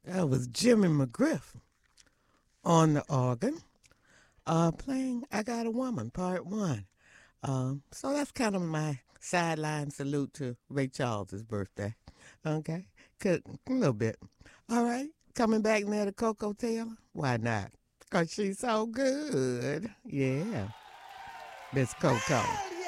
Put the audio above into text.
That was Jimmy McGriff on the organ, playing I Got a Woman, Part 1. So that's kind of my sideline salute to Ray Charles's birthday. Okay? A little bit. All right. Coming back now to Coco Taylor? Why not? Because she's so good. Yeah. Miss Coco.